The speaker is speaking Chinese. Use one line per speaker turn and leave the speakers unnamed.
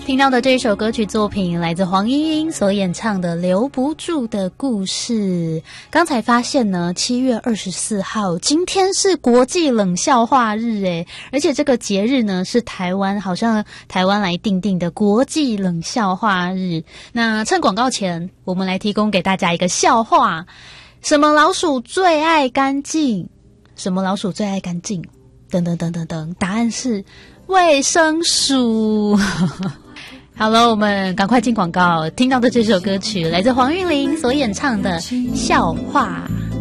听到的这一首歌曲作品来自黄莺莺所演唱的《留不住的故事》。刚才发现呢，7月24号今天是国际冷笑话日诶，而且这个节日呢是好像台湾来定的国际冷笑话日。那趁广告前，我们来提供给大家一个笑话：什么老鼠最爱干净？什么老鼠最爱干净？等等等等等，答案是卫生鼠。好了，我们赶快进广告。听到的这首歌曲来自黄韵玲所演唱的《笑话》。